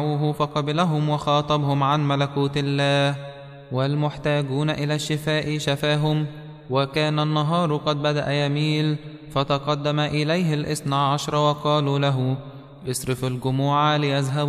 فقبلهم وخاطبهم عن ملكوت الله، والمحتاجون إلى الشفاء شفاهم. وكان النهار قد بدأ يميل، فتقدم إليه 12 وقالوا له: اصرف الجموع ليذهبوا